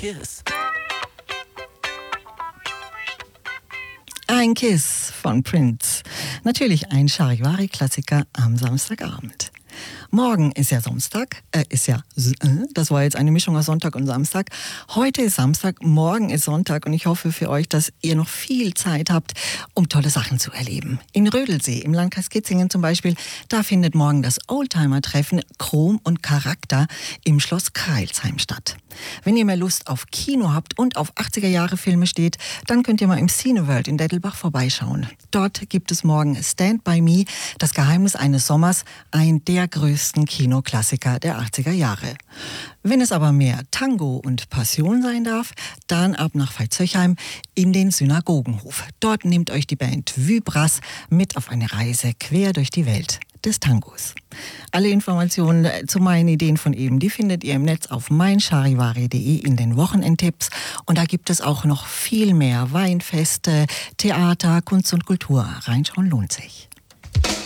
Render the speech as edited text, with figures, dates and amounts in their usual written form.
Kiss. Ein Kiss von Prince. Natürlich ein Charivari-Klassiker am Samstagabend. Morgen ist ja Samstag, das war jetzt eine Mischung aus Sonntag und Samstag. Heute ist Samstag, morgen ist Sonntag und ich hoffe für euch, dass ihr noch viel Zeit habt, um tolle Sachen zu erleben. In Rödelsee, im Landkreis Kitzingen zum Beispiel, da findet morgen das Oldtimer-Treffen Chrom und Charakter im Schloss Crailsheim statt. Wenn ihr mehr Lust auf Kino habt und auf 80er-Jahre-Filme steht, dann könnt ihr mal im Cineworld in Dettelbach vorbeischauen. Dort gibt es morgen Stand By Me, das Geheimnis eines Sommers, ein der größten Kinoklassiker der 80er Jahre. Wenn es aber mehr Tango und Passion sein darf, dann ab nach Veitshöchheim in den Synagogenhof. Dort nimmt euch die Band Vybras mit auf eine Reise quer durch die Welt des Tangos. Alle Informationen zu meinen Ideen von eben, die findet ihr im Netz auf meincharivari.de in den Wochenendtipps. Und da gibt es auch noch viel mehr Weinfeste, Theater, Kunst und Kultur. Reinschauen lohnt sich.